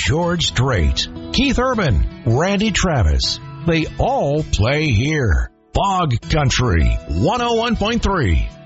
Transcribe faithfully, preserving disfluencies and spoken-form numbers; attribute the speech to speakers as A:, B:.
A: George Strait, Keith Urban, Randy Travis. They all play here. Bog Country one oh one point three.